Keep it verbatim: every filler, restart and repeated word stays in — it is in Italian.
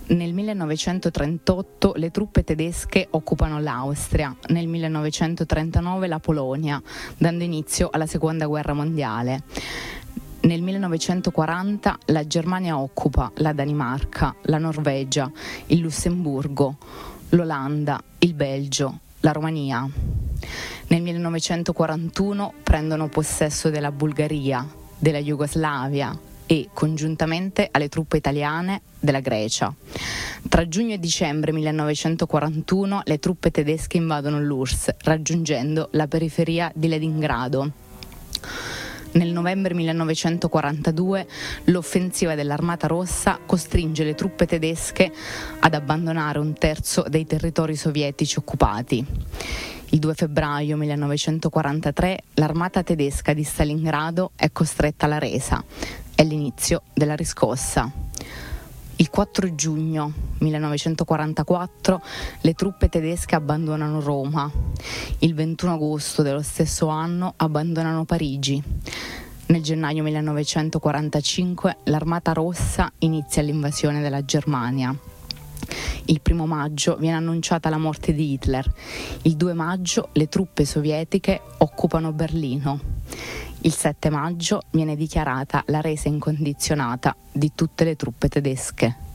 Nel millenovecentotrentotto le truppe tedesche occupano l'Austria, nel millenovecentotrentanove la Polonia, dando inizio alla Seconda Guerra Mondiale. Nel millenovecentoquaranta la Germania occupa la Danimarca, la Norvegia, il Lussemburgo, l'Olanda, il Belgio, la Romania. Nel millenovecentoquarantuno prendono possesso della Bulgaria, della Jugoslavia e, congiuntamente alle truppe italiane, della Grecia. Tra giugno e dicembre millenovecentoquarantuno le truppe tedesche invadono l'U R S S, raggiungendo la periferia di Leningrado. Nel novembre millenovecentoquarantadue l'offensiva dell'Armata Rossa costringe le truppe tedesche ad abbandonare un terzo dei territori sovietici occupati. Il due febbraio millenovecentoquarantatré l'armata tedesca di Stalingrado è costretta alla resa. È l'inizio della riscossa. Il quattro giugno millenovecentoquarantaquattro le truppe tedesche abbandonano Roma. Il ventuno agosto dello stesso anno abbandonano Parigi. Nel gennaio millenovecentoquarantacinque l'Armata Rossa inizia l'invasione della Germania. Il primo maggio viene annunciata la morte di Hitler. Il due maggio le truppe sovietiche occupano Berlino. Il sette maggio viene dichiarata la resa incondizionata di tutte le truppe tedesche.